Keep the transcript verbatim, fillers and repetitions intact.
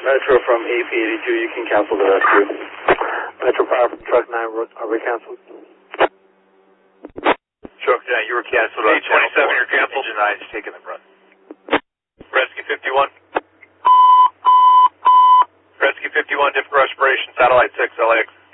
Metro from A P eighty-two, you can cancel the rescue. Metro Power from Truck nine, are we canceled? Truck nine, you were canceled on eight twenty-seven, you're canceled. Engine nine's taking the brunt. Rescue fifty-one. Rescue fifty-one, different respiration, satellite six, L A X.